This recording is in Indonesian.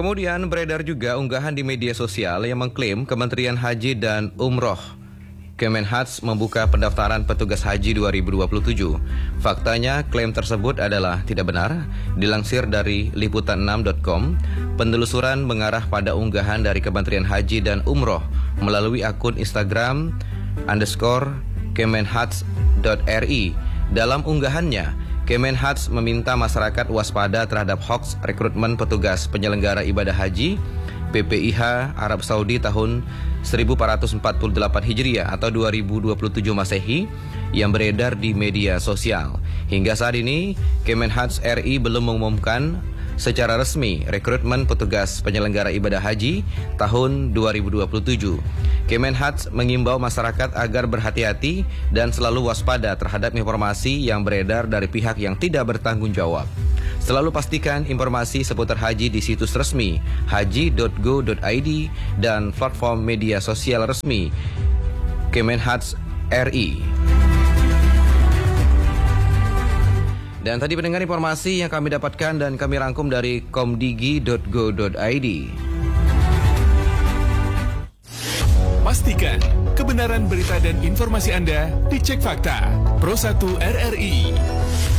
Kemudian beredar juga unggahan di media sosial yang mengklaim Kementerian Haji dan Umroh Kemenhaj membuka pendaftaran petugas haji 2027. Faktanya, klaim tersebut adalah tidak benar. Dilansir dari liputan6.com, penelusuran mengarah pada unggahan dari Kementerian Haji dan Umroh melalui akun Instagram _kemenhaj.ri. Dalam unggahannya, Kemenhaj meminta masyarakat waspada terhadap hoaks rekrutmen petugas penyelenggara ibadah haji PPIH Arab Saudi tahun 1448 Hijriah atau 2027 Masehi yang beredar di media sosial. Hingga saat ini, Kemenhaj RI belum mengumumkan secara resmi rekrutmen petugas penyelenggara ibadah haji tahun 2027. Kemenhaj mengimbau masyarakat agar berhati-hati dan selalu waspada terhadap informasi yang beredar dari pihak yang tidak bertanggung jawab. Selalu pastikan informasi seputar haji di situs resmi haji.go.id dan platform media sosial resmi Kemenhaj RI. Dan tadi pendengar informasi yang kami dapatkan dan kami rangkum dari komdigi.go.id. Pastikan kebenaran berita dan informasi Anda dicek fakta. Pro 1 RRI.